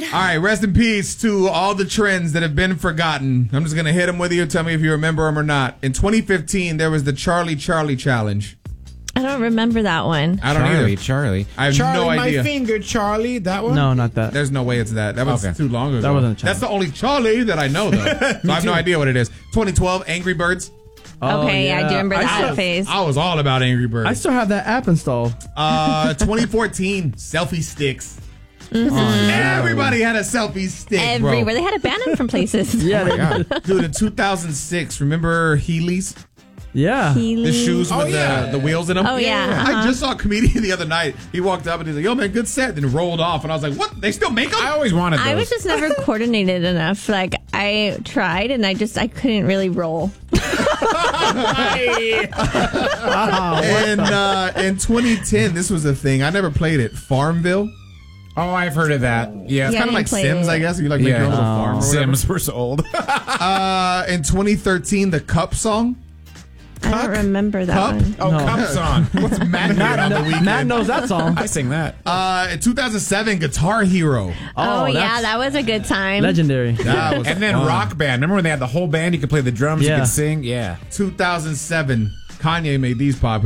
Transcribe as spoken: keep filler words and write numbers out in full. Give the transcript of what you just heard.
All right, rest in peace to all the trends that have been forgotten. I'm just going to hit them with you. Tell me if you remember them or not. In twenty fifteen, there was the Charlie Charlie Challenge. I don't remember that one. I don't Charlie, either. Charlie. I have Charlie, no my idea. finger, Charlie. That one? No, not that. There's no way it's that. That was Okay. too long ago. That wasn't a challenge. That's the only Charlie that I know, though. So I have no idea what it is. twenty twelve, Angry Birds. Oh, Okay, I do remember I that still, phase. I was all about Angry Birds. I still have that app installed. Uh, twenty fourteen, selfie sticks. Mm-hmm. Everybody had a selfie stick, Everywhere. bro. They had to ban them from places. Yeah, they, Dude, in two thousand six, remember Heelys? yeah. The shoes Oh, with yeah. the, the wheels in them? Oh, yeah. I Uh-huh. just saw a comedian the other night. He walked up and he's like, yo, man, good set. Then rolled off. And I was like, what? They still make them? I always wanted those. I was just never coordinated enough. Like, I tried and I just, I couldn't really roll. And uh, in twenty ten, this was a thing. I never played it. Farmville. Oh, I've heard of that. Yeah. It's Yeah, kind of I like didn't play Sims, it. I guess. You like make Yeah. your own little farm or whatever. Sims were so old. Uh, in twenty thirteen, the Cup song. I don't remember that Cup? one. Oh, No. Cup song. What's Matt doing on the weekend? Matt knows that song. I sing that. Uh, in two thousand seven, Guitar Hero. Oh, yeah, that's that was a good time. legendary. That was And then fun. Rock Band. Remember when they had the whole band? You could play the drums, you Yeah. could sing? Yeah. two thousand seven, Kanye made these popular.